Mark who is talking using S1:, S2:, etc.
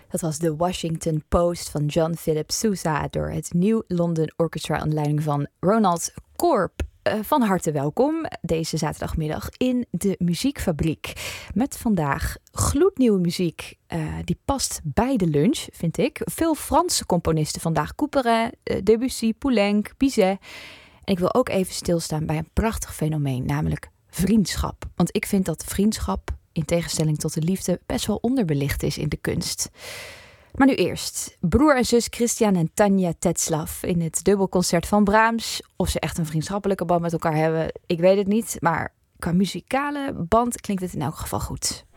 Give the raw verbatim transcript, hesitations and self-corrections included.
S1: Dat was de Washington Post van John Philip Sousa door het New London Orchestra onder leiding van Ronald Korp. Uh, van harte welkom deze zaterdagmiddag in de Muziekfabriek. Met vandaag gloednieuwe muziek. Uh, die past bij de lunch, vind ik. Veel Franse componisten vandaag. Couperin, uh, Debussy, Poulenc, Bizet. En ik wil ook even stilstaan bij een prachtig fenomeen, namelijk vriendschap. Want ik vind dat vriendschap, in tegenstelling tot de liefde, best wel onderbelicht is in de kunst. Maar nu eerst, broer en zus Christian en Tanja Tetzlaff in het dubbelconcert van Brahms. Of ze echt een vriendschappelijke band met elkaar hebben, ik weet het niet. Maar qua muzikale band klinkt het in elk geval goed.